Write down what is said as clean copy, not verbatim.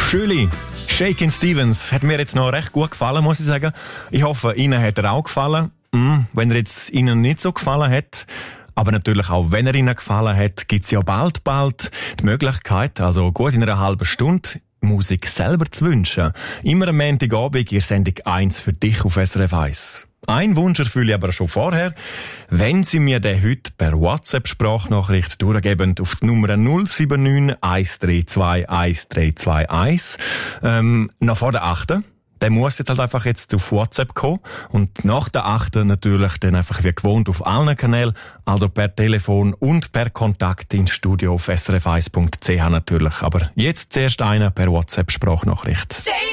Schöli, Shakin' Stevens, hat mir jetzt noch recht gut gefallen, muss ich sagen. Ich hoffe, Ihnen hat er auch gefallen. Wenn er jetzt Ihnen nicht so gefallen hat, aber natürlich auch, wenn er Ihnen gefallen hat, gibt's ja bald die Möglichkeit, also gut in einer halben Stunde, Musik selber zu wünschen. Immer am Montagabend in Sendung 1 für dich auf SRF 1. Ein Wunsch erfülle ich aber schon vorher. Wenn Sie mir den heute per WhatsApp-Sprachnachricht durchgeben auf die Nummer 079 132 1321, noch vor der 8. Der muss jetzt halt einfach jetzt auf WhatsApp kommen und nach der 8. natürlich dann einfach wie gewohnt auf allen Kanälen, also per Telefon und per Kontakt ins Studio auf srf1.ch natürlich. Aber jetzt zuerst einer per WhatsApp-Sprachnachricht.